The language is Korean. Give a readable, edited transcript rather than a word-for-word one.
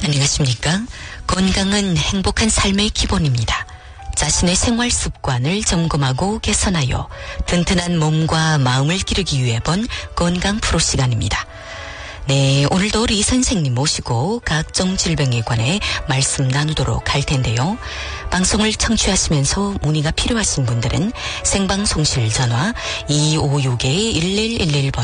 안녕하십니까? 건강은 행복한 삶의 기본입니다. 자신의 생활 습관을 점검하고 개선하여 튼튼한 몸과 마음을 기르기 위해 본 건강 프로 시간입니다. 네, 오늘도 리 선생님 모시고 각종 질병에 관해 말씀 나누도록 할 텐데요. 방송을 청취하시면서 문의가 필요하신 분들은 생방송실 전화 2561-1111번